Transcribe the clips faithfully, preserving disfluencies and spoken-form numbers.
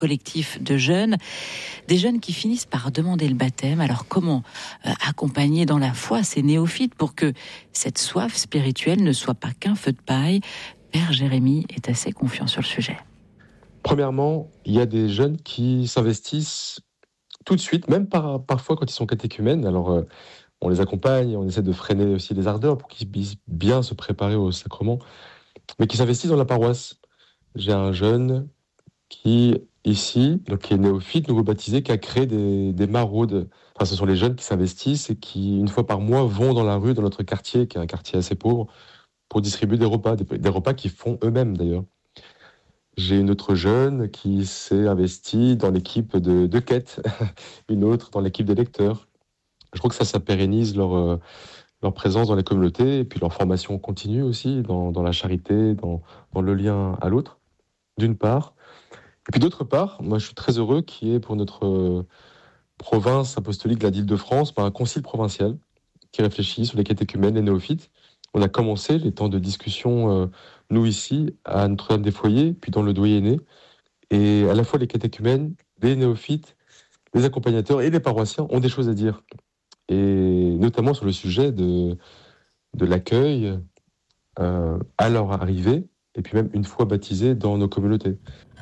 collectif de jeunes, des jeunes qui finissent par demander le baptême. Alors comment euh, accompagner dans la foi ces néophytes pour que cette soif spirituelle ne soit pas qu'un feu de paille? Père Jérémy est assez confiant sur le sujet. Premièrement, il y a des jeunes qui s'investissent tout de suite, même par, parfois quand ils sont catéchumènes. Alors, euh, on les accompagne, on essaie de freiner aussi les ardeurs pour qu'ils puissent bien se préparer au sacrement, mais qui s'investissent dans la paroisse. J'ai un jeune qui, ici, donc qui est néophyte, nouveau baptisé, qui a créé des, des maraudes. Enfin, ce sont les jeunes qui s'investissent et qui, une fois par mois, vont dans la rue, dans notre quartier, qui est un quartier assez pauvre, pour distribuer des repas, des, des repas qu'ils font eux-mêmes d'ailleurs. J'ai une autre jeune qui s'est investie dans l'équipe de, de quête, une autre dans l'équipe des lecteurs. Je crois que ça, ça pérennise leur, euh, leur présence dans les communautés et puis leur formation continue aussi dans, dans la charité, dans, dans le lien à l'autre, d'une part. Et puis d'autre part, moi je suis très heureux qu'il y ait pour notre euh, province apostolique de la d'Île-de-France un concile provincial qui réfléchit sur les catéchumènes, les néophytes. On a commencé les temps de discussion, euh, nous ici, à Notre-Dame-des-Foyers, puis dans le Doyenné. Et à la fois les catéchumènes, les néophytes, les accompagnateurs et les paroissiens ont des choses à dire. Et notamment sur le sujet de, de l'accueil euh, à leur arrivée, et puis même une fois baptisés dans nos communautés.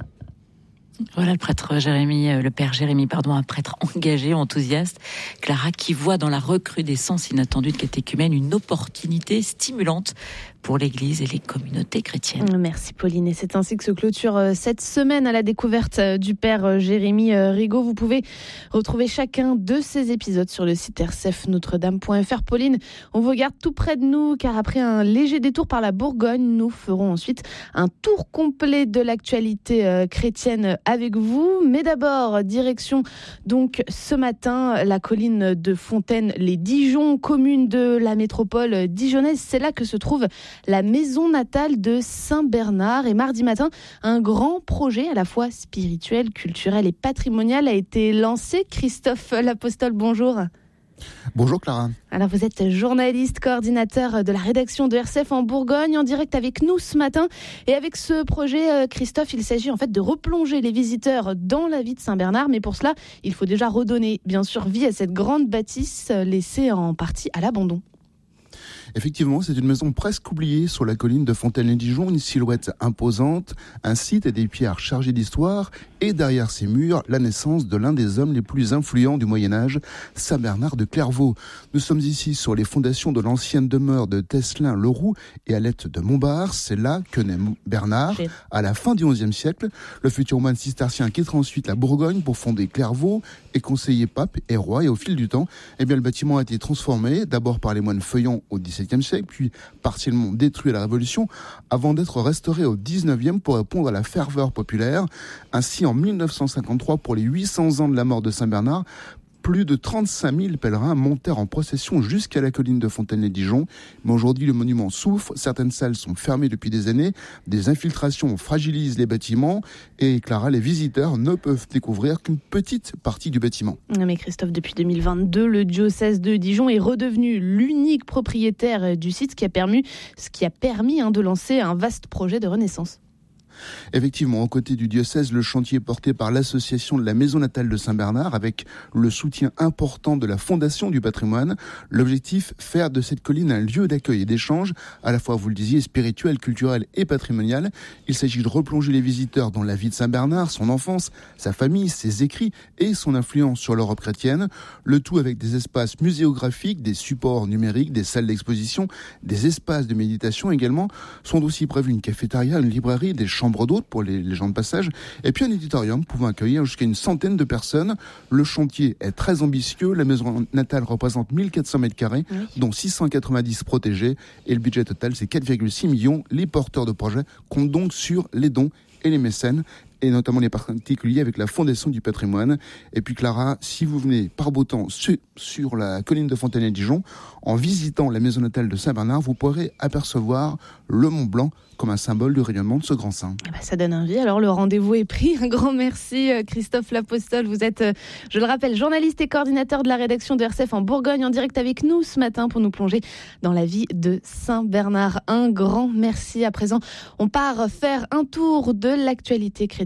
Voilà le prêtre Jérémy, le père Jérémy, pardon, un prêtre engagé, enthousiaste. Clara, qui voit dans la recrudescence inattendue de catéchumènes une opportunité stimulante pour l'Église et les communautés chrétiennes. Merci Pauline. Et c'est ainsi que se clôture cette semaine à la découverte du père Jérémy Rigaud. Vous pouvez retrouver chacun de ces épisodes sur le site r c f notre dame point f r. Pauline, on vous garde tout près de nous car après un léger détour par la Bourgogne, nous ferons ensuite un tour complet de l'actualité chrétienne avec vous. Mais d'abord, direction donc ce matin la colline de Fontaine-les-Dijon, commune de la métropole dijonnaise. C'est là que se trouve la maison natale de Saint-Bernard. Et mardi matin, un grand projet à la fois spirituel, culturel et patrimonial a été lancé. Christophe L'Apostole, bonjour. Bonjour Clara. Alors vous êtes journaliste, coordinateur de la rédaction de R C F en Bourgogne, en direct avec nous ce matin. Et avec ce projet, Christophe, il s'agit en fait de replonger les visiteurs dans la vie de Saint-Bernard. Mais pour cela, il faut déjà redonner bien sûr vie à cette grande bâtisse laissée en partie à l'abandon. Effectivement, c'est une maison presque oubliée sur la colline de Fontaine-les-Dijon, une silhouette imposante, un site et des pierres chargées d'histoire, et derrière ces murs, la naissance de l'un des hommes les plus influents du Moyen-Âge, Saint-Bernard de Clairvaux. Nous sommes ici sur les fondations de l'ancienne demeure de Tesselin-Leroux et Alette de Montbard. C'est là que naît Bernard, à la fin du onzième siècle. Le futur moine cistercien quittera ensuite la Bourgogne pour fonder Clairvaux, et conseiller pape et roi. Et au fil du temps, eh bien, le bâtiment a été transformé, d'abord par les moines feuillants au dix-septième siècle, puis partiellement détruit à la Révolution, avant d'être restauré au dix-neuvième pour répondre à la ferveur populaire. Ainsi, en mille neuf cent cinquante-trois, pour les huit cents ans de la mort de Saint-Bernard, plus de trente-cinq mille pèlerins montèrent en procession jusqu'à la colline de Fontaine-les-Dijon. Mais aujourd'hui, le monument souffre. Certaines salles sont fermées depuis des années. Des infiltrations fragilisent les bâtiments. Et Clara, les visiteurs ne peuvent découvrir qu'une petite partie du bâtiment. Mais Christophe, depuis deux mille vingt-deux, le diocèse de Dijon est redevenu l'unique propriétaire du site, ce qui a permis, ce qui a permis hein, de lancer un vaste projet de renaissance. Effectivement, aux côtés du diocèse, le chantier est porté par l'association de la Maison natale de Saint-Bernard avec le soutien important de la Fondation du patrimoine. L'objectif, faire de cette colline un lieu d'accueil et d'échange, à la fois, vous le disiez, spirituel, culturel et patrimonial. Il s'agit de replonger les visiteurs dans la vie de Saint-Bernard, son enfance, sa famille, ses écrits et son influence sur l'Europe chrétienne. Le tout avec des espaces muséographiques, des supports numériques, des salles d'exposition, des espaces de méditation également. Sont aussi prévus une cafétéria, une librairie, des chambres d'hôtes pour les, les gens de passage, et puis un éditorium pouvant accueillir jusqu'à une centaine de personnes. Le chantier est très ambitieux. La maison natale représente mille quatre cents mètres carrés, oui. dont six cent quatre-vingt-dix protégés, et le budget total, c'est quatre virgule six millions. Les porteurs de projets comptent donc sur les dons et les mécènes, et notamment les particuliers avec la Fondation du patrimoine. Et puis Clara, si vous venez par beau temps sur, sur la colline de Fontaine-les-Dijon, en visitant la maison natale de Saint-Bernard, vous pourrez apercevoir le Mont Blanc comme un symbole du rayonnement de ce grand saint. Eh ben, ça donne envie. Alors le rendez-vous est pris. Un grand merci Christophe L'Apostole. Vous êtes, je le rappelle, journaliste et coordinateur de la rédaction de R C F en Bourgogne, en direct avec nous ce matin pour nous plonger dans la vie de Saint-Bernard. Un grand merci. À présent, on part faire un tour de l'actualité chrétienne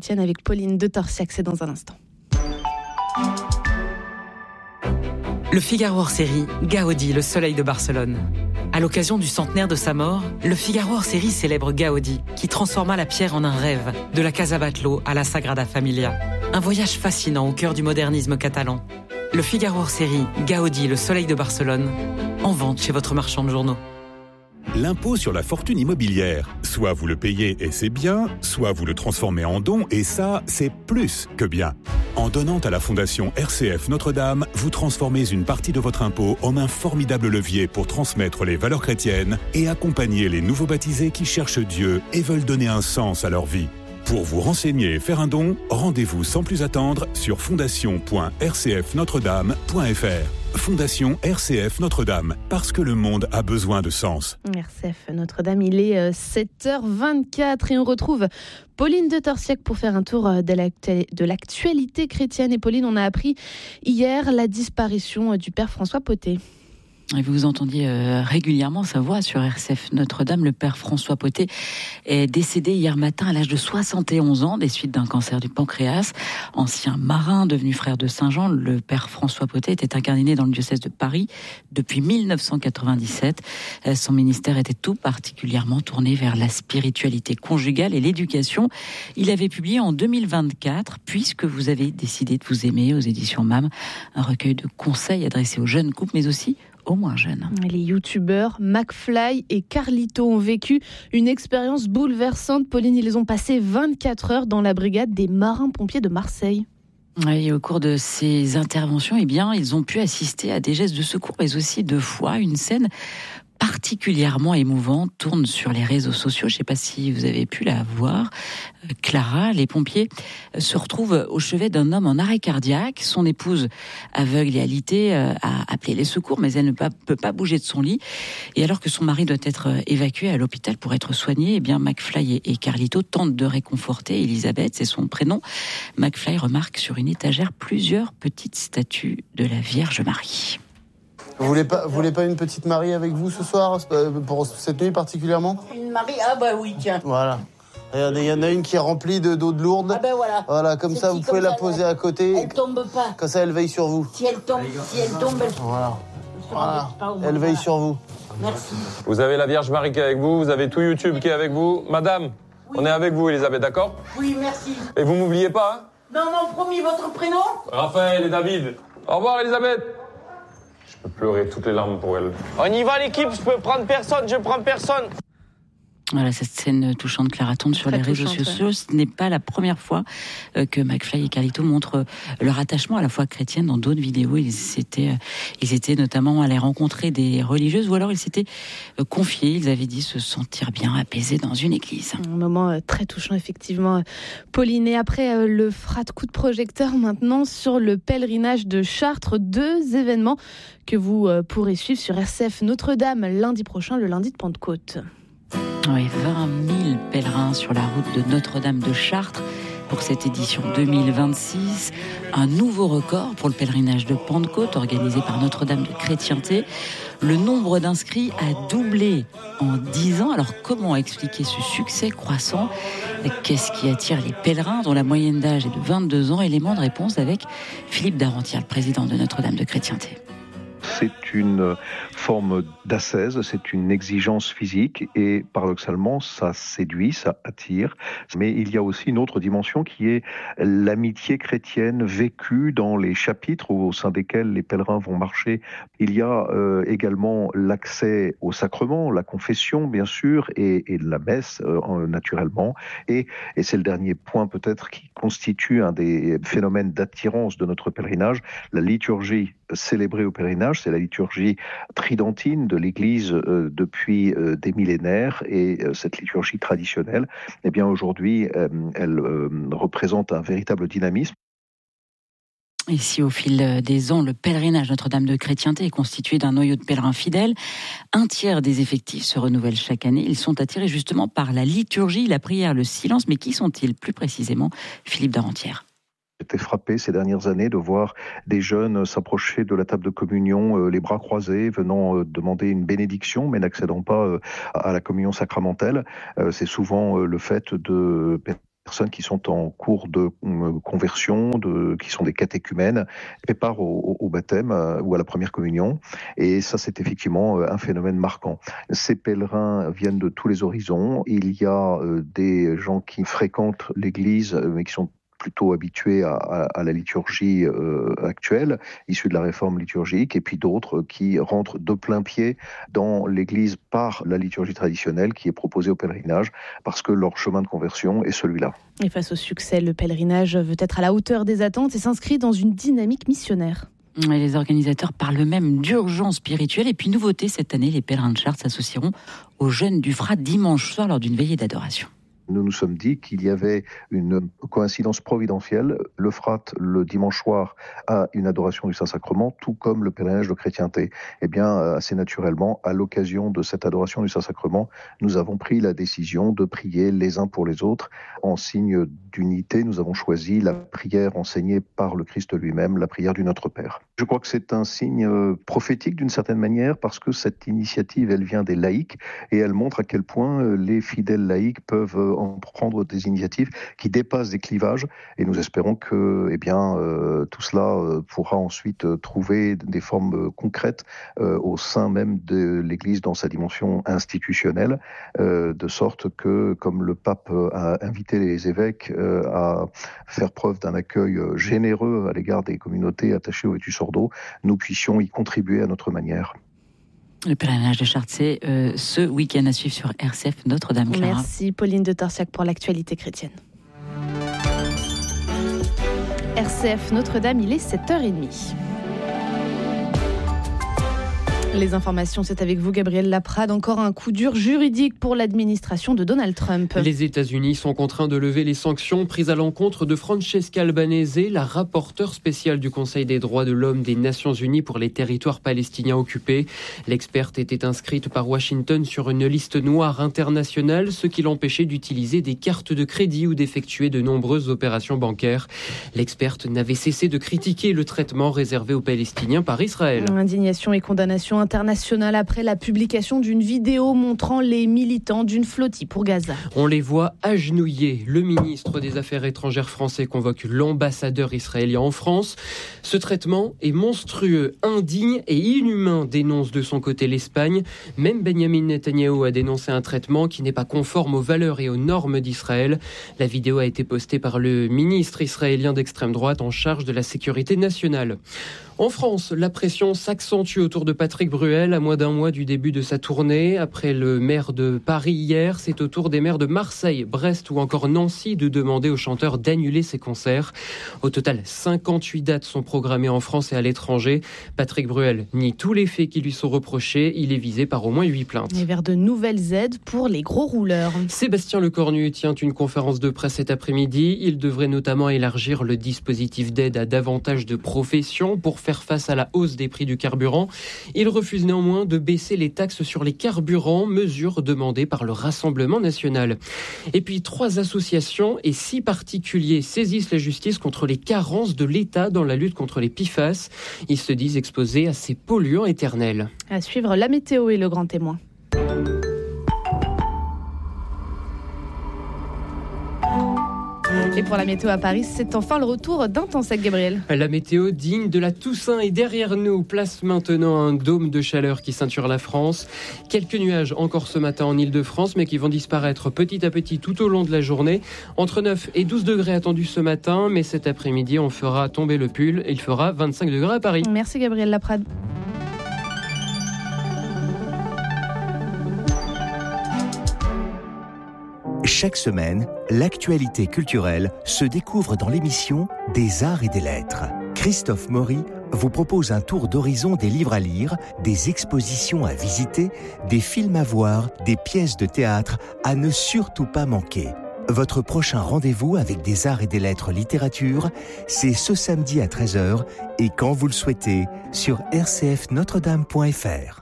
chrétienne avec Pauline de Torsiac. C'est dans un instant. Le Figaro hors-série, Gaudi, le soleil de Barcelone. À l'occasion du centenaire de sa mort, le Figaro hors-série célèbre Gaudi, qui transforma la pierre en un rêve, de la Casa Batlló à la Sagrada Familia. Un voyage fascinant au cœur du modernisme catalan. Le Figaro hors-série, Gaudi, le soleil de Barcelone, en vente chez votre marchand de journaux. L'impôt sur la fortune immobilière. Soit vous le payez et c'est bien, soit vous le transformez en don et ça, c'est plus que bien. En donnant à la Fondation R C F Notre-Dame, vous transformez une partie de votre impôt en un formidable levier pour transmettre les valeurs chrétiennes et accompagner les nouveaux baptisés qui cherchent Dieu et veulent donner un sens à leur vie. Pour vous renseigner et faire un don, rendez-vous sans plus attendre sur fondation point r c f notre dame point f r. Fondation R C F Notre-Dame, parce que le monde a besoin de sens. R C F Notre-Dame, il est sept heures vingt-quatre et on retrouve Pauline de Torsiac pour faire un tour de l'actualité chrétienne. Et Pauline, on a appris hier la disparition du père François Pottet. Et vous entendiez euh, régulièrement sa voix sur R C F Notre-Dame. Le père François Pottet est décédé hier matin à l'âge de soixante et onze ans des suites d'un cancer du pancréas. Ancien marin devenu frère de Saint Jean, le père François Pottet était incardiné dans le diocèse de Paris depuis mille neuf cent quatre-vingt-dix-sept. Son ministère était tout particulièrement tourné vers la spiritualité conjugale et l'éducation. Il avait publié en deux mille vingt-quatre, Puisque vous avez décidé de vous aimer, aux éditions M A M, un recueil de conseils adressés aux jeunes couples, mais aussi au moins jeunes. Les youtubeurs McFly et Carlito ont vécu une expérience bouleversante. Pauline, ils ont passé vingt-quatre heures dans la brigade des marins-pompiers de Marseille. Et au cours de ces interventions, eh bien, ils ont pu assister à des gestes de secours, mais aussi de foi. Une scène particulièrement émouvante tourne sur les réseaux sociaux. Je ne sais pas si vous avez pu la voir. Clara, les pompiers se retrouvent au chevet d'un homme en arrêt cardiaque. Son épouse, aveugle et alitée, a appelé les secours, mais elle ne peut pas bouger de son lit. Et alors que son mari doit être évacué à l'hôpital pour être soigné, eh bien, McFly et Carlito tentent de réconforter Elisabeth, c'est son prénom. McFly remarque sur une étagère plusieurs petites statues de la Vierge Marie. Vous voulez pas, vous voulez pas une petite Marie avec vous ce soir, pour cette nuit particulièrement ? Une Marie, ah bah oui, tiens. Voilà. Regardez, il y en a une qui est remplie de, d'eau de lourde. Ah ben voilà. Voilà, comme ça, vous pouvez la poser à côté. Elle tombe pas. Comme ça, elle veille sur vous. Si elle tombe, si elle tombe, elle... Voilà. Voilà. Elle veille sur vous. Merci. Vous avez la Vierge Marie qui est avec vous, vous avez tout YouTube qui est avec vous. Madame, oui. On est avec vous, Elisabeth, d'accord ? Oui, merci. Et vous m'oubliez pas, hein ? Non, non, promis, votre prénom ? Raphaël et David. Au revoir, Elisabeth. Je peux pleurer toutes les larmes pour elle. On y va l'équipe, je peux prendre personne, je prends personne. Voilà, cette scène touchante, Clara, tourne sur Très les réseaux touchante, sociaux. ouais. Ce n'est pas la première fois que McFly et Carlito montrent leur attachement à la foi chrétienne. Dans d'autres vidéos, ils étaient, ils étaient notamment allés rencontrer des religieuses, ou alors ils s'étaient confiés. Ils avaient dit se sentir bien apaisés dans une église. Un moment très touchant, effectivement, Pauline. Et après le frat coup de projecteur, maintenant sur le pèlerinage de Chartres, deux événements que vous pourrez suivre sur R C F Notre-Dame lundi prochain, le lundi de Pentecôte. Oui, vingt mille pèlerins sur la route de Notre-Dame de Chartres pour cette édition deux mille vingt-six. Un nouveau record pour le pèlerinage de Pentecôte organisé par Notre-Dame de Chrétienté. Le nombre d'inscrits a doublé en dix ans. Alors comment expliquer ce succès croissant ? Qu'est-ce qui attire les pèlerins dont la moyenne d'âge est de vingt-deux ans ? Élément de réponse avec Philippe Darentière, le président de Notre-Dame de Chrétienté. C'est une forme d'ascèse, c'est une exigence physique et paradoxalement ça séduit, ça attire. Mais il y a aussi une autre dimension qui est l'amitié chrétienne vécue dans les chapitres au sein desquels les pèlerins vont marcher. Il y a euh, également l'accès au sacrement, la confession bien sûr et, et la messe euh, naturellement. Et, et c'est le dernier point peut-être qui constitue un des phénomènes d'attirance de notre pèlerinage, la liturgie célébrée au pèlerinage. C'est la liturgie tridentine de l'Église euh, depuis euh, des millénaires et euh, cette liturgie traditionnelle, eh bien aujourd'hui, euh, elle euh, représente un véritable dynamisme. Ici, au fil des ans, le pèlerinage Notre-Dame de Chrétienté est constitué d'un noyau de pèlerins fidèles. Un tiers des effectifs se renouvellent chaque année. Ils sont attirés justement par la liturgie, la prière, le silence. Mais qui sont-ils plus précisément ? Philippe Darentière. J'étais frappé ces dernières années de voir des jeunes s'approcher de la table de communion, euh, les bras croisés, venant euh, demander une bénédiction, mais n'accédant pas euh, à la communion sacramentelle. Euh, c'est souvent euh, le fait de personnes qui sont en cours de conversion, de, qui sont des catéchumènes, préparent au, au baptême euh, ou à la première communion. Et ça, c'est effectivement un phénomène marquant. Ces pèlerins viennent de tous les horizons. Il y a euh, des gens qui fréquentent l'église, euh, mais qui sont plutôt habitués à, à, à la liturgie euh, actuelle, issue de la réforme liturgique, et puis d'autres qui rentrent de plein pied dans l'Église par la liturgie traditionnelle qui est proposée au pèlerinage, parce que leur chemin de conversion est celui-là. Et face au succès, le pèlerinage veut être à la hauteur des attentes et s'inscrit dans une dynamique missionnaire. Et les organisateurs parlent même d'urgence spirituelle. Et puis nouveauté, cette année, les pèlerins de Chartres s'associeront aux jeunes du Frat dimanche soir lors d'une veillée d'adoration. Nous nous sommes dit qu'il y avait une coïncidence providentielle. Le Frat, le dimanche soir, a une adoration du Saint-Sacrement, tout comme le pèlerinage de chrétienté. Eh bien, assez naturellement, à l'occasion de cette adoration du Saint-Sacrement, nous avons pris la décision de prier les uns pour les autres. En signe d'unité, nous avons choisi la prière enseignée par le Christ lui-même, la prière du Notre Père. Je crois que c'est un signe prophétique d'une certaine manière, parce que cette initiative, elle vient des laïcs, et elle montre à quel point les fidèles laïcs peuvent en prendre des initiatives qui dépassent des clivages, et nous espérons que eh bien, euh, tout cela euh, pourra ensuite euh, trouver des formes euh, concrètes euh, au sein même de l'Église dans sa dimension institutionnelle, euh, de sorte que, comme le pape a invité les évêques euh, à faire preuve d'un accueil généreux à l'égard des communautés attachées au Vetus Ordo, nous puissions y contribuer à notre manière. Le pèlerinage de Chartres, c'est euh, ce week-end à suivre sur R C F Notre-Dame. Clara. Merci Pauline de Tarsiac pour l'actualité chrétienne. R C F Notre-Dame, il est sept heures trente. Les informations, c'est avec vous, Gabriel Laprade. Encore un coup dur juridique pour l'administration de Donald Trump. Les États-Unis sont contraints de lever les sanctions prises à l'encontre de Francesca Albanese, la rapporteure spéciale du Conseil des droits de l'homme des Nations Unies pour les territoires palestiniens occupés. L'experte était inscrite par Washington sur une liste noire internationale, ce qui l'empêchait d'utiliser des cartes de crédit ou d'effectuer de nombreuses opérations bancaires. L'experte n'avait cessé de critiquer le traitement réservé aux Palestiniens par Israël. Indignation et condamnation internationale après la publication d'une vidéo montrant les militants d'une flottille pour Gaza. On les voit agenouillés. Le ministre des Affaires étrangères français convoque l'ambassadeur israélien en France. Ce traitement est monstrueux, indigne et inhumain, dénonce de son côté l'Espagne. Même Benjamin Netanyahou a dénoncé un traitement qui n'est pas conforme aux valeurs et aux normes d'Israël. La vidéo a été postée par le ministre israélien d'extrême droite en charge de la sécurité nationale. En France, la pression s'accentue autour de Patrick Bruel à moins d'un mois du début de sa tournée. Après le maire de Paris hier, c'est au tour des maires de Marseille, Brest ou encore Nancy de demander au chanteur d'annuler ses concerts. Au total, cinquante-huit dates sont programmées en France et à l'étranger. Patrick Bruel nie tous les faits qui lui sont reprochés. Il est visé par au moins huit plaintes. Et vers de nouvelles aides pour les gros rouleurs. Sébastien Lecornu tient une conférence de presse cet après-midi. Il devrait notamment élargir le dispositif d'aide à davantage de professions pour faire face à la hausse des prix du carburant. Il refuse néanmoins de baisser les taxes sur les carburants, mesure demandée par le Rassemblement national. Et puis, trois associations et six particuliers saisissent la justice contre les carences de l'État dans la lutte contre les P F A S. Ils se disent exposés à ces polluants éternels. À suivre, la météo et le grand témoin. Et pour la météo à Paris, c'est enfin le retour d'un temps sec, Gabriel. La météo digne de la Toussaint est derrière nous. Place maintenant un dôme de chaleur qui ceinture la France. Quelques nuages encore ce matin en Ile-de-France, mais qui vont disparaître petit à petit tout au long de la journée. Entre neuf et douze degrés attendus ce matin, mais cet après-midi, on fera tomber le pull. Il fera vingt-cinq degrés à Paris. Merci Gabriel Laprade. Chaque semaine, l'actualité culturelle se découvre dans l'émission Des Arts et des Lettres. Christophe Maury vous propose un tour d'horizon des livres à lire, des expositions à visiter, des films à voir, des pièces de théâtre à ne surtout pas manquer. Votre prochain rendez-vous avec Des Arts et des Lettres littérature, c'est ce samedi à treize heures et quand vous le souhaitez sur r c f notre dame point f r.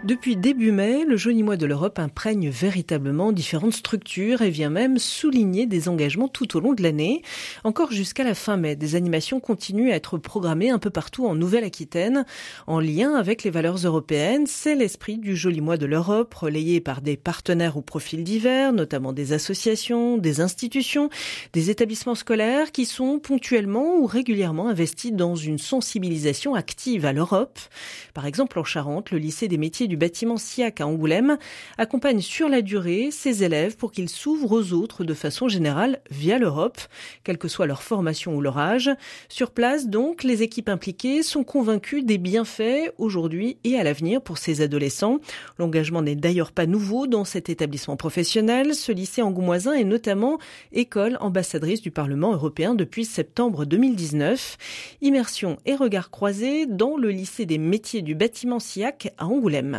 Depuis début mai, le Joli Mois de l'Europe imprègne véritablement différentes structures et vient même souligner des engagements tout au long de l'année. Encore jusqu'à la fin mai, des animations continuent à être programmées un peu partout en Nouvelle-Aquitaine. En lien avec les valeurs européennes, c'est l'esprit du Joli Mois de l'Europe, relayé par des partenaires aux profils divers, notamment des associations, des institutions, des établissements scolaires qui sont ponctuellement ou régulièrement investis dans une sensibilisation active à l'Europe. Par exemple, en Charente, le lycée des métiers du bâtiment SIAC à Angoulême accompagne sur la durée ses élèves pour qu'ils s'ouvrent aux autres de façon générale via l'Europe, quelle que soit leur formation ou leur âge. Sur place, donc, les équipes impliquées sont convaincues des bienfaits aujourd'hui et à l'avenir pour ces adolescents. L'engagement n'est d'ailleurs pas nouveau dans cet établissement professionnel. Ce lycée angoumoisin est notamment école ambassadrice du Parlement européen depuis septembre deux mille dix-neuf. Immersion et regard croisés dans le lycée des métiers du bâtiment SIAC à Angoulême.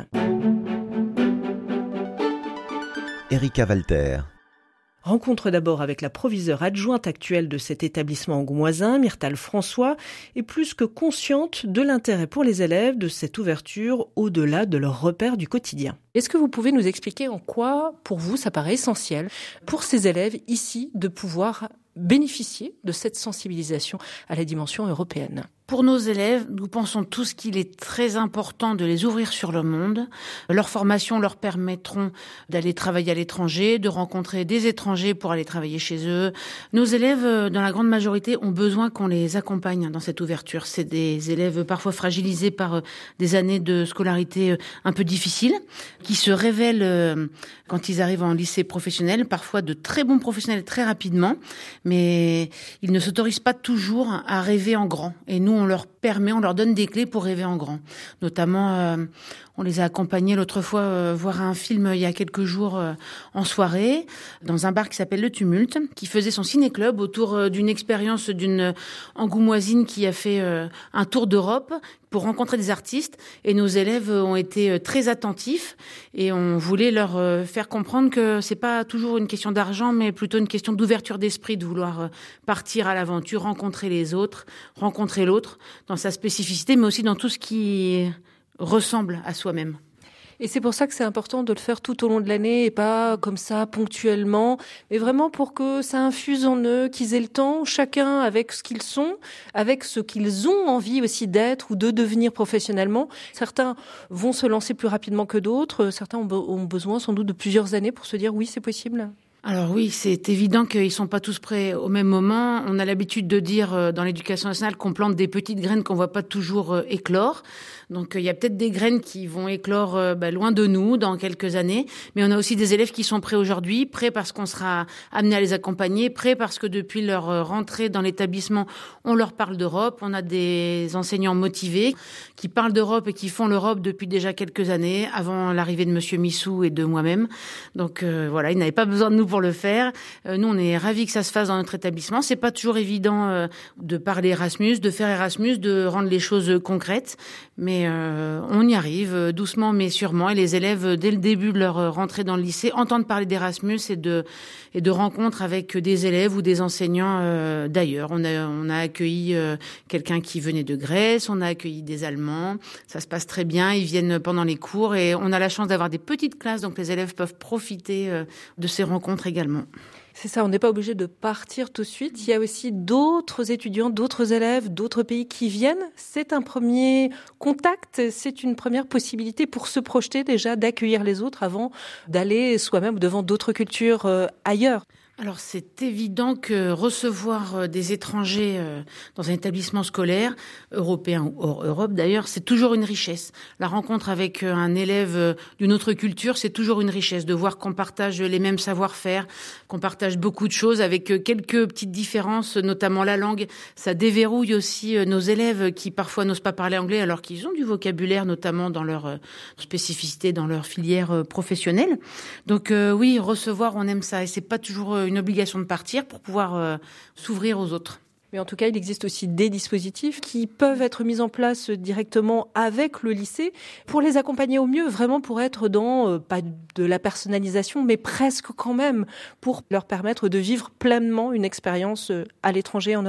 Erika Walter. Rencontre d'abord avec la proviseure adjointe actuelle de cet établissement angoumoisin, Myrtale François, est plus que consciente de l'intérêt pour les élèves de cette ouverture au-delà de leurs repères du quotidien. Est-ce que vous pouvez nous expliquer en quoi, pour vous, ça paraît essentiel pour ces élèves ici de pouvoir bénéficier de cette sensibilisation à la dimension européenne ? Pour nos élèves, nous pensons tous qu'il est très important de les ouvrir sur le monde. Leurs formations leur permettront d'aller travailler à l'étranger, de rencontrer des étrangers pour aller travailler chez eux. Nos élèves, dans la grande majorité, ont besoin qu'on les accompagne dans cette ouverture. C'est des élèves parfois fragilisés par des années de scolarité un peu difficiles, qui se révèlent quand ils arrivent en lycée professionnel, parfois de très bons professionnels très rapidement, mais ils ne s'autorisent pas toujours à rêver en grand. Et nous, on leur permet, on leur donne des clés pour rêver en grand. Notamment, euh, on les a accompagnés l'autre fois euh, voir un film il y a quelques jours euh, en soirée dans un bar qui s'appelle Le Tumulte, qui faisait son ciné-club autour euh, d'une expérience d'une angoumoisine qui a fait euh, un tour d'Europe pour rencontrer des artistes. Et nos élèves ont été très attentifs et on voulait leur faire comprendre que c'est pas toujours une question d'argent, mais plutôt une question d'ouverture d'esprit, de vouloir partir à l'aventure, rencontrer les autres, rencontrer l'autre dans sa spécificité, mais aussi dans tout ce qui ressemble à soi-même. Et c'est pour ça que c'est important de le faire tout au long de l'année et pas comme ça ponctuellement, mais vraiment pour que ça infuse en eux, qu'ils aient le temps, chacun avec ce qu'ils sont, avec ce qu'ils ont envie aussi d'être ou de devenir professionnellement. Certains vont se lancer plus rapidement que d'autres, certains ont, be- ont besoin sans doute de plusieurs années pour se dire oui, c'est possible. Alors oui, c'est évident qu'ils sont pas tous prêts au même moment. On a l'habitude de dire dans l'éducation nationale qu'on plante des petites graines qu'on voit pas toujours éclore. Donc il y a peut-être des graines qui vont éclore euh, bah, loin de nous dans quelques années, mais on a aussi des élèves qui sont prêts aujourd'hui, prêts parce qu'on sera amené à les accompagner, prêts parce que depuis leur euh, rentrée dans l'établissement, on leur parle d'Europe. On a des enseignants motivés qui parlent d'Europe et qui font l'Europe depuis déjà quelques années, avant l'arrivée de Monsieur Missou et de moi-même. Donc euh, voilà, ils n'avaient pas besoin de nous pour le faire. Euh, nous, on est ravis que ça se fasse dans notre établissement. C'est pas toujours évident euh, de parler Erasmus, de faire Erasmus, de rendre les choses concrètes, mais euh, on y arrive euh, doucement mais sûrement. Et les élèves, dès le début de leur rentrée dans le lycée, entendent parler d'Erasmus et de et de rencontres avec des élèves ou des enseignants euh, d'ailleurs. On a on a accueilli euh, quelqu'un qui venait de Grèce, on a accueilli des Allemands. Ça se passe très bien. Ils viennent pendant les cours et on a la chance d'avoir des petites classes, donc les élèves peuvent profiter euh, de ces rencontres également. C'est ça, on n'est pas obligé de partir tout de suite. Il y a aussi d'autres étudiants, d'autres élèves, d'autres pays qui viennent. C'est un premier contact, c'est une première possibilité pour se projeter déjà, d'accueillir les autres avant d'aller soi-même devant d'autres cultures euh, ailleurs. Alors c'est évident que recevoir des étrangers dans un établissement scolaire, européen ou hors Europe d'ailleurs, c'est toujours une richesse. La rencontre avec un élève d'une autre culture, c'est toujours une richesse de voir qu'on partage les mêmes savoir-faire, qu'on partage beaucoup de choses avec quelques petites différences, notamment la langue. Ça déverrouille aussi nos élèves qui parfois n'osent pas parler anglais alors qu'ils ont du vocabulaire, notamment dans leur spécificité, dans leur filière professionnelle. Donc euh, oui, recevoir, on aime ça et c'est pas toujours une obligation de partir pour pouvoir euh, s'ouvrir aux autres. Mais en tout cas, il existe aussi des dispositifs qui peuvent être mis en place directement avec le lycée pour les accompagner au mieux, vraiment pour être dans, euh, pas de la personnalisation, mais presque quand même, pour leur permettre de vivre pleinement une expérience à l'étranger en Europe.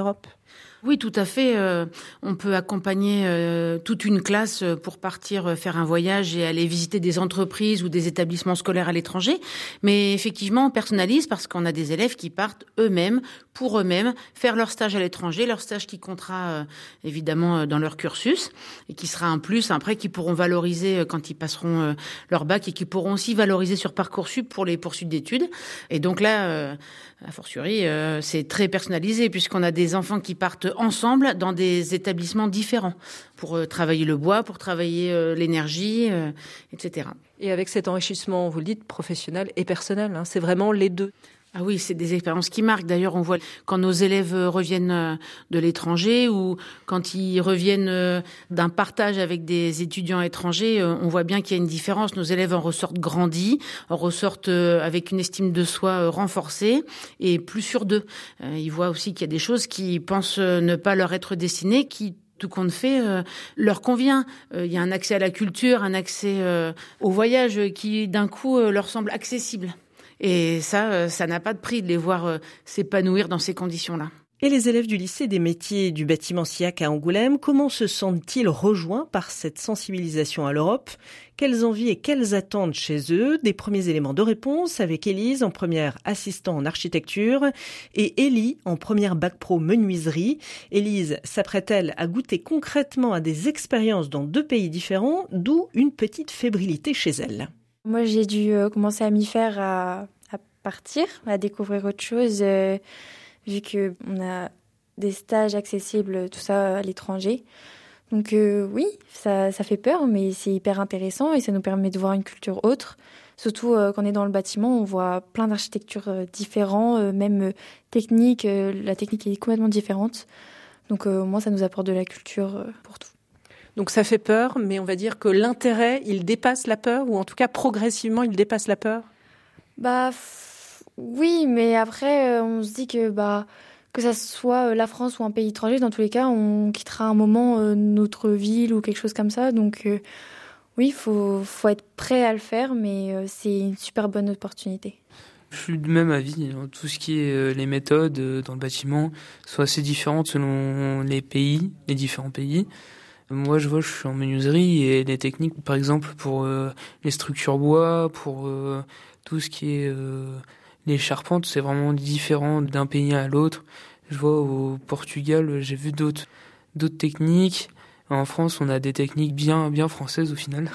Oui, tout à fait. Euh, on peut accompagner euh, toute une classe pour partir euh, faire un voyage et aller visiter des entreprises ou des établissements scolaires à l'étranger. Mais effectivement, on personnalise parce qu'on a des élèves qui partent eux-mêmes, pour eux-mêmes, faire leur stage à l'étranger, leur stage qui comptera euh, évidemment euh, dans leur cursus et qui sera un plus après qu'ils pourront valoriser euh, quand ils passeront euh, leur bac et qui pourront aussi valoriser sur Parcoursup pour les poursuites d'études. Et donc là, euh, a fortiori, euh, c'est très personnalisé puisqu'on a des enfants qui partent ensemble dans des établissements différents pour euh, travailler le bois, pour travailler euh, l'énergie, euh, et cetera. Et avec cet enrichissement, vous le dites, professionnel et personnel, hein, c'est vraiment les deux. Ah oui, c'est des expériences qui marquent. D'ailleurs, on voit quand nos élèves reviennent de l'étranger ou quand ils reviennent d'un partage avec des étudiants étrangers, on voit bien qu'il y a une différence. Nos élèves en ressortent grandis, en ressortent avec une estime de soi renforcée et plus sûrs d'eux. Ils voient aussi qu'il y a des choses qui pensent ne pas leur être destinées, qui tout compte fait, euh, leur convient. Il euh, y a un accès à la culture, un accès euh, au voyage qui, d'un coup, euh, leur semble accessible. Et ça, ça n'a pas de prix de les voir s'épanouir dans ces conditions-là. Et les élèves du lycée des métiers du bâtiment SIAC à Angoulême, comment se sentent-ils rejoints par cette sensibilisation à l'Europe ? Quelles envies et quelles attentes chez eux ? Des premiers éléments de réponse avec Élise en première assistant en architecture et Élie en première bac pro menuiserie. Élise s'apprête-t-elle à goûter concrètement à des expériences dans deux pays différents, d'où une petite fébrilité chez elle. Moi, j'ai dû euh, commencer à m'y faire à, à partir, à découvrir autre chose, euh, vu qu'on a des stages accessibles, tout ça, à l'étranger. Donc euh, oui, ça, ça fait peur, mais c'est hyper intéressant et ça nous permet de voir une culture autre. Surtout euh, quand on est dans le bâtiment, on voit plein d'architectures euh, différentes, euh, même euh, techniques. Euh, la technique est complètement différente. Donc euh, moi, ça nous apporte de la culture euh, pour tout. Donc ça fait peur, mais on va dire que l'intérêt, il dépasse la peur, ou en tout cas progressivement, il dépasse la peur. Bah f- oui, mais après, euh, on se dit que bah que ça soit la France ou un pays étranger, dans tous les cas, on quittera un moment euh, notre ville ou quelque chose comme ça. Donc euh, oui, faut faut être prêt à le faire, mais euh, c'est une super bonne opportunité. Je suis du même avis. Tout ce qui est euh, les méthodes euh, dans le bâtiment sont assez différentes selon les pays, les différents pays. Moi, je vois, je suis en menuiserie et les techniques, par exemple, pour euh, les structures bois, pour euh, tout ce qui est euh, les charpentes, c'est vraiment différent d'un pays à l'autre. Je vois au Portugal, j'ai vu d'autres d'autres techniques. En France, on a des techniques bien bien françaises au final.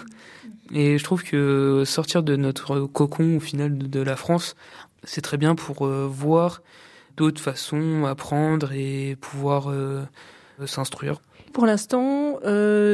Et je trouve que sortir de notre cocon au final de, de la France, c'est très bien pour euh, voir d'autres façons, apprendre et pouvoir euh, s'instruire. Pour l'instant, euh,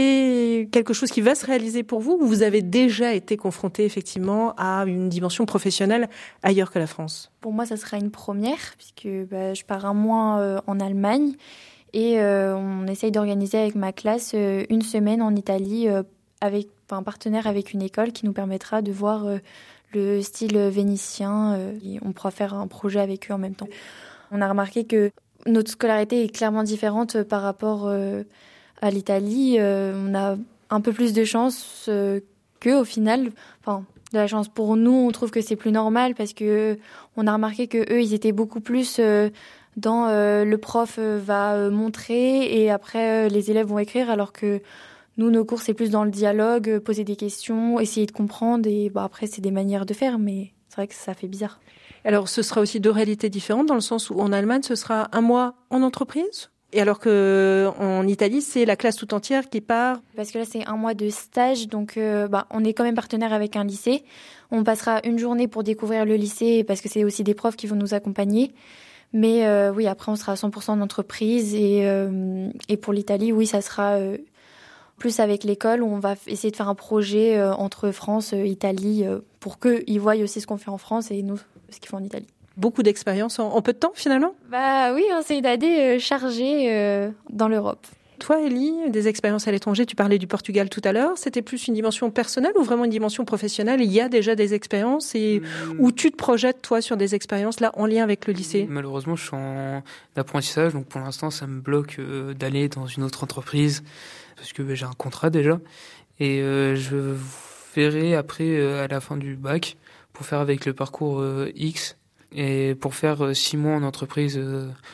c'est quelque chose qui va se réaliser pour vous, ou vous avez déjà été confronté effectivement à une dimension professionnelle ailleurs que la France ? Pour moi, ça sera une première, puisque bah, je pars un mois euh, en Allemagne et euh, on essaye d'organiser avec ma classe euh, une semaine en Italie euh, avec enfin, un partenaire avec une école qui nous permettra de voir euh, le style vénitien. Euh, et on pourra faire un projet avec eux en même temps. On a remarqué que notre scolarité est clairement différente par rapport euh, à l'Italie. Euh, on a un peu plus de chance euh, qu'eux au final. Enfin, de la chance pour nous, on trouve que c'est plus normal parce que on a remarqué que eux, ils étaient beaucoup plus euh, dans euh, le prof va euh, montrer et après euh, les élèves vont écrire, alors que nous, nos cours, c'est plus dans le dialogue, poser des questions, essayer de comprendre et bah, après, c'est des manières de faire, mais c'est vrai que ça fait bizarre. Alors, ce sera aussi deux réalités différentes dans le sens où en Allemagne, ce sera un mois en entreprise, et alors que en Italie, c'est la classe tout entière qui part. Parce que là, c'est un mois de stage, donc euh, bah, on est quand même partenaire avec un lycée. On passera une journée pour découvrir le lycée parce que c'est aussi des profs qui vont nous accompagner. Mais euh, oui, après, on sera à cent pour cent en entreprise et euh, et pour l'Italie, oui, ça sera euh, plus avec l'école où on va essayer de faire un projet euh, entre France et Italie euh, pour qu'ils voient aussi ce qu'on fait en France et nous ce qu'ils font en Italie. Beaucoup d'expérience en, en peu de temps finalement ? Bah oui, hein, c'est une année euh, chargée euh, dans l'Europe. Toi, Élie, des expériences à l'étranger, tu parlais du Portugal tout à l'heure, c'était plus une dimension personnelle ou vraiment une dimension professionnelle ? Il y a déjà des expériences et mmh. où tu te projettes toi sur des expériences là en lien avec le lycée ? Malheureusement, je suis en apprentissage, donc pour l'instant, ça me bloque euh, d'aller dans une autre entreprise parce que bah, j'ai un contrat déjà et euh, je verrai après euh, à la fin du bac pour faire avec le parcours euh, X et pour faire euh, six mois en entreprise euh,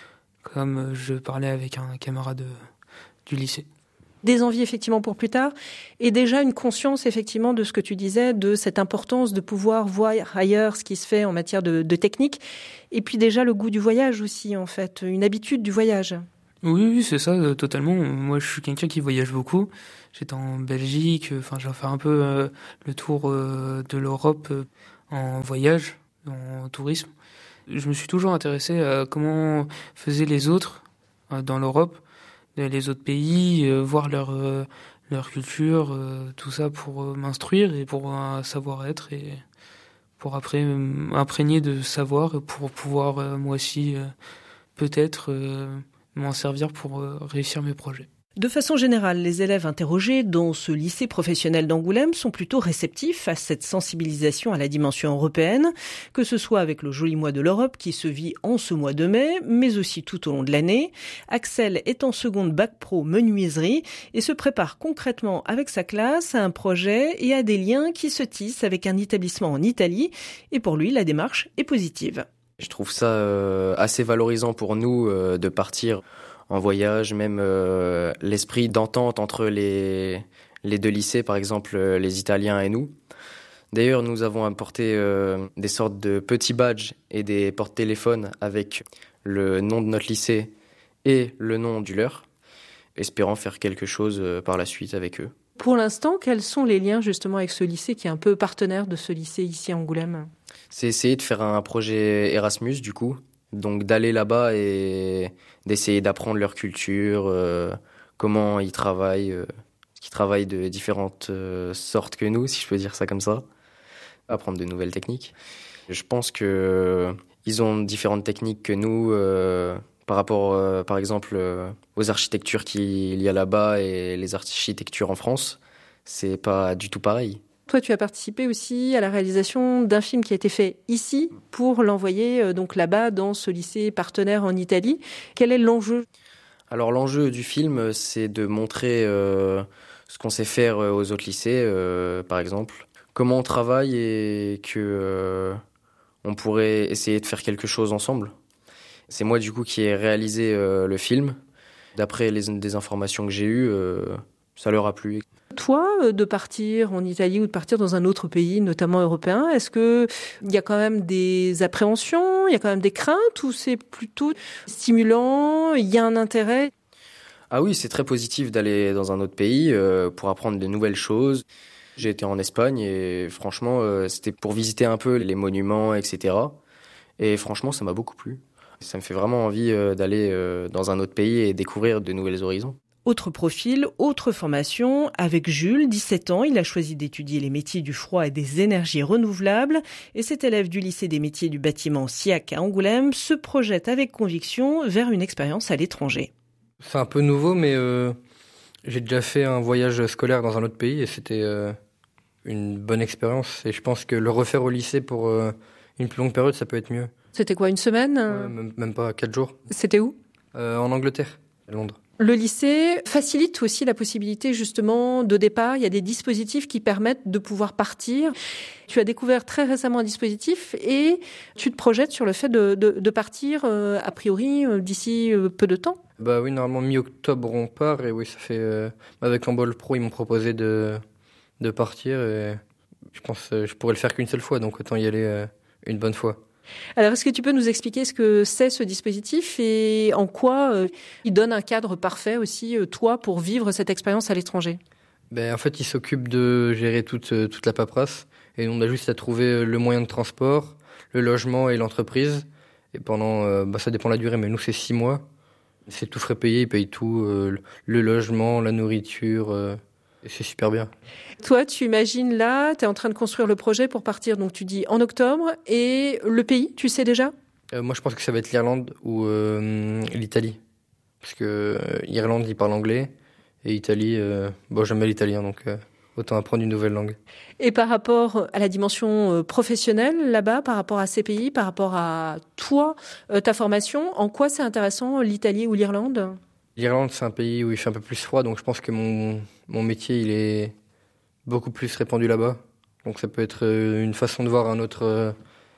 comme je parlais avec un camarade du lycée. Des envies effectivement pour plus tard et déjà une conscience effectivement de ce que tu disais, de cette importance de pouvoir voir ailleurs ce qui se fait en matière de, de technique et puis déjà le goût du voyage aussi en fait, une habitude du voyage. Oui, oui, c'est ça, euh, totalement. Moi, je suis quelqu'un qui voyage beaucoup. J'étais en Belgique, enfin, j'ai fait un peu euh, le tour euh, de l'Europe euh, en voyage, en tourisme. Je me suis toujours intéressé à comment faisaient les autres euh, dans l'Europe, les autres pays, euh, voir leur euh, leur culture, euh, tout ça pour euh, m'instruire et pour un savoir-être et pour après m'imprégner de savoir pour pouvoir euh, moi aussi euh, peut-être euh, m'en servir pour euh, réussir mes projets. De façon générale, les élèves interrogés dans ce lycée professionnel d'Angoulême sont plutôt réceptifs à cette sensibilisation à la dimension européenne, que ce soit avec le joli mois de l'Europe qui se vit en ce mois de mai, mais aussi tout au long de l'année. Axel est en seconde bac pro menuiserie et se prépare concrètement avec sa classe à un projet et à des liens qui se tissent avec un établissement en Italie. Et pour lui, la démarche est positive. Je trouve ça euh, assez valorisant pour nous euh, de partir en voyage, même euh, l'esprit d'entente entre les, les deux lycées, par exemple euh, les Italiens et nous. D'ailleurs, nous avons apporté euh, des sortes de petits badges et des porte-téléphones avec le nom de notre lycée et le nom du leur, espérant faire quelque chose euh, par la suite avec eux. Pour l'instant, quels sont les liens justement avec ce lycée qui est un peu partenaire de ce lycée ici à Angoulême ? C'est essayer de faire un projet Erasmus du coup, donc d'aller là-bas et d'essayer d'apprendre leur culture, euh, comment ils travaillent, euh, qu'ils travaillent de différentes euh, sortes que nous, si je peux dire ça comme ça, apprendre de nouvelles techniques. Je pense que euh, ils ont différentes techniques que nous euh, par rapport, euh, par exemple, euh, aux architectures qu'il y a là-bas et les architectures en France. C'est pas du tout pareil. Toi, tu as participé aussi à la réalisation d'un film qui a été fait ici pour l'envoyer euh, donc là-bas dans ce lycée partenaire en Italie. Quel est l'enjeu ? Alors l'enjeu du film, c'est de montrer euh, ce qu'on sait faire aux autres lycées, euh, par exemple. Comment on travaille et que euh, on pourrait essayer de faire quelque chose ensemble. C'est moi du coup qui ai réalisé euh, le film. D'après les des informations que j'ai eues, euh, ça leur a plu. Toi, de partir en Italie ou de partir dans un autre pays, notamment européen, est-ce que il y a quand même des appréhensions, il y a quand même des craintes ou c'est plutôt stimulant, il y a un intérêt ? Ah oui, c'est très positif d'aller dans un autre pays euh, pour apprendre de nouvelles choses. J'ai été en Espagne et franchement, euh, c'était pour visiter un peu les monuments, et cetera. Et franchement, ça m'a beaucoup plu. Ça me fait vraiment envie euh, d'aller euh, dans un autre pays et découvrir de nouveaux horizons. Autre profil, autre formation. Avec Jules, dix-sept ans, il a choisi d'étudier les métiers du froid et des énergies renouvelables. Et cet élève du lycée des métiers du bâtiment SIAC à Angoulême se projette avec conviction vers une expérience à l'étranger. C'est un peu nouveau, mais euh, j'ai déjà fait un voyage scolaire dans un autre pays et c'était euh, une bonne expérience. Et je pense que le refaire au lycée pour euh, une plus longue période, ça peut être mieux. C'était quoi, une semaine ? Ouais, même, même pas, quatre jours. C'était où ? euh, En Angleterre, à Londres. Le lycée facilite aussi la possibilité justement de départ. Il y a des dispositifs qui permettent de pouvoir partir. Tu as découvert très récemment un dispositif et tu te projettes sur le fait de, de, de partir euh, a priori euh, d'ici euh, peu de temps. Bah oui, normalement mi-octobre on part et oui, ça fait euh, avec l'Embol Pro ils m'ont proposé de de partir et je pense que je pourrais le faire qu'une seule fois, donc autant y aller euh, une bonne fois. Alors, est-ce que tu peux nous expliquer ce que c'est ce dispositif et en quoi euh, il donne un cadre parfait aussi, euh, toi, pour vivre cette expérience à l'étranger ? Ben, en fait, il s'occupe de gérer toute, euh, toute la paperasse et on a juste à trouver le moyen de transport, le logement et l'entreprise. Et pendant, euh, bah, ça dépend de la durée, mais nous, c'est six mois. C'est tout frais payé, ils payent tout, euh, le logement, la nourriture... Euh Et c'est super bien. Toi, tu imagines là, tu es en train de construire le projet pour partir, donc tu dis en octobre. Et le pays, tu sais déjà ? euh, Moi, je pense que ça va être l'Irlande ou euh, l'Italie. Parce que euh, Irlande, ils parlent anglais. Et Italie, euh, bon, j'aime bien l'italien, donc euh, autant apprendre une nouvelle langue. Et par rapport à la dimension professionnelle là-bas, par rapport à ces pays, par rapport à toi, euh, ta formation, en quoi c'est intéressant l'Italie ou l'Irlande ? L'Irlande, c'est un pays où il fait un peu plus froid, donc je pense que mon, mon métier, il est beaucoup plus répandu là-bas. Donc ça peut être une façon de voir un autre,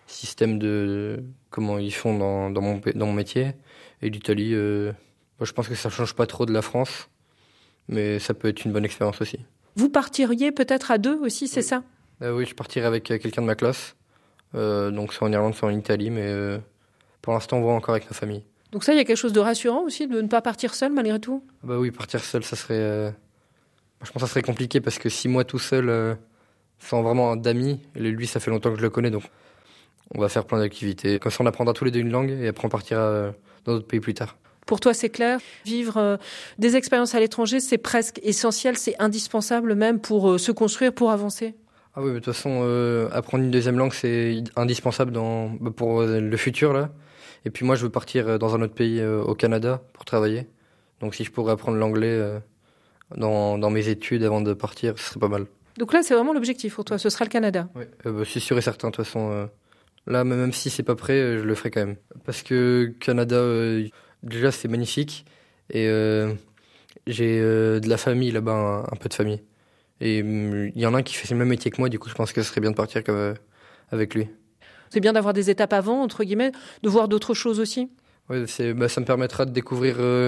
système de comment ils font dans, dans, mon, dans mon métier. Et l'Italie, euh, moi, je pense que ça change pas trop de la France, mais ça peut être une bonne expérience aussi. Vous partiriez peut-être à deux aussi, c'est oui. ça ? euh, Oui, je partirai avec quelqu'un de ma classe. Euh, donc soit en Irlande, soit en Italie, mais euh, pour l'instant, on va encore avec ma famille. Donc ça, il y a quelque chose de rassurant aussi, de ne pas partir seul malgré tout ? Bah oui, partir seul, ça serait... Euh... Je pense que ça serait compliqué parce que six mois tout seul, euh, sans vraiment d'amis, et lui, ça fait longtemps que je le connais, donc on va faire plein d'activités. Comme ça, on apprendra tous les deux une langue et après on partira euh, dans d'autres pays plus tard. Pour toi, c'est clair, vivre euh, des expériences à l'étranger, c'est presque essentiel, c'est indispensable même pour euh, se construire, pour avancer ? Ah oui, mais de toute façon, euh, apprendre une deuxième langue, c'est indispensable dans, bah, pour euh, le futur, là. Et puis moi, je veux partir dans un autre pays, euh, au Canada, pour travailler. Donc si je pourrais apprendre l'anglais euh, dans, dans mes études avant de partir, ce serait pas mal. Donc là, c'est vraiment l'objectif pour toi, ce sera le Canada ? Oui, euh, bah, c'est sûr et certain, de toute façon. Euh, là, même si c'est pas prêt, je le ferai quand même. Parce que Canada, euh, déjà, c'est magnifique. Et euh, j'ai euh, de la famille là-bas, un, un peu de famille. Et il um, y en a un qui fait le même métier que moi, du coup, je pense que ce serait bien de partir comme, euh, avec lui. C'est bien d'avoir des étapes avant, entre guillemets, de voir d'autres choses aussi ? Oui, c'est, bah, ça me permettra de découvrir euh,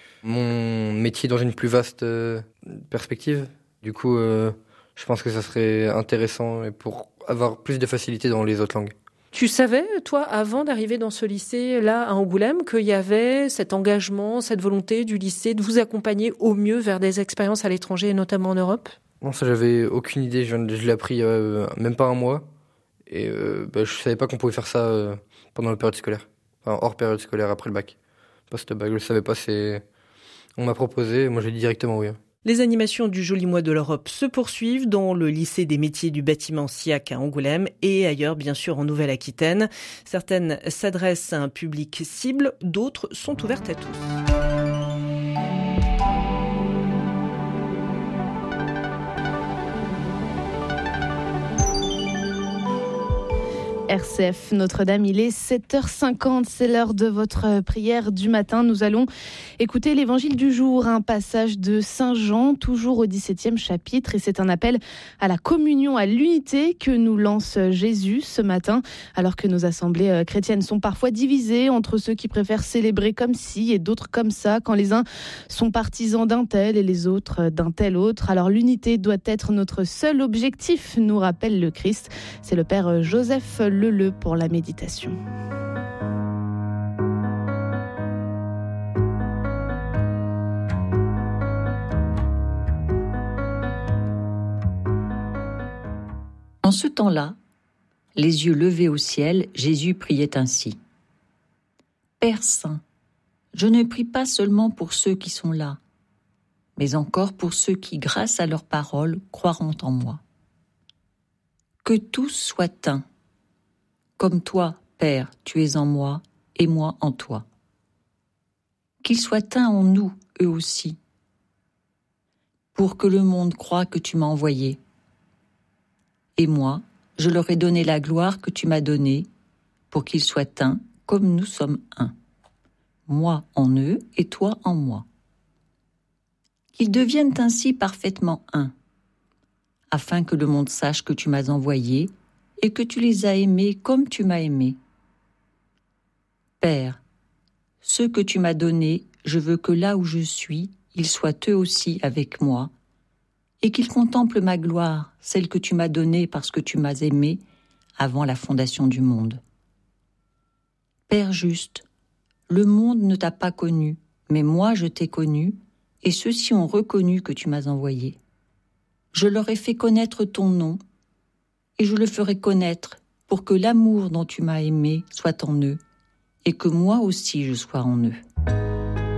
mon métier dans une plus vaste euh, perspective. Du coup, euh, je pense que ça serait intéressant pour avoir plus de facilité dans les autres langues. Tu savais, toi, avant d'arriver dans ce lycée-là à Angoulême, qu'il y avait cet engagement, cette volonté du lycée de vous accompagner au mieux vers des expériences à l'étranger, et notamment en Europe ? Non, ça, j'avais aucune idée. Je, je l'ai appris euh, même pas un mois. Et euh, bah, je savais pas qu'on pouvait faire ça euh, pendant la période scolaire. Enfin, hors période scolaire, après le bac. Post-bac, je le savais pas. C'est... On m'a proposé, moi j'ai dit directement oui. Les animations du Joli Mois de l'Europe se poursuivent dans le lycée des métiers du bâtiment SIAC à Angoulême et ailleurs, bien sûr, en Nouvelle-Aquitaine. Certaines s'adressent à un public cible, d'autres sont ouvertes à tous. R C F Notre-Dame, il est sept heures cinquante, c'est l'heure de votre prière du matin. Nous allons écouter l'évangile du jour, un passage de Saint Jean, toujours au dix-septième chapitre, et c'est un appel à la communion, à l'unité que nous lance Jésus ce matin, alors que nos assemblées chrétiennes sont parfois divisées entre ceux qui préfèrent célébrer comme ci et d'autres comme ça, quand les uns sont partisans d'un tel et les autres d'un tel autre. Alors l'unité doit être notre seul objectif, nous rappelle le Christ. C'est le Père Joseph Leleu pour la méditation. En ce temps-là, les yeux levés au ciel, Jésus priait ainsi. Père Saint, je ne prie pas seulement pour ceux qui sont là, mais encore pour ceux qui, grâce à leur parole, croiront en moi. Que tous soient un. Comme toi, Père, tu es en moi, et moi en toi. Qu'ils soient un en nous, eux aussi, pour que le monde croie que tu m'as envoyé. Et moi, je leur ai donné la gloire que tu m'as donnée, pour qu'ils soient un, comme nous sommes un. Moi en eux, et toi en moi. Qu'ils deviennent ainsi parfaitement un, afin que le monde sache que tu m'as envoyé, et que tu les as aimés comme tu m'as aimé. Père, ceux que tu m'as donnés, je veux que là où je suis, ils soient eux aussi avec moi, et qu'ils contemplent ma gloire, celle que tu m'as donnée parce que tu m'as aimé avant la fondation du monde. Père juste, le monde ne t'a pas connu, mais moi je t'ai connu, et ceux-ci ont reconnu que tu m'as envoyé. Je leur ai fait connaître ton nom, et je le ferai connaître pour que l'amour dont tu m'as aimé soit en eux et que moi aussi je sois en eux.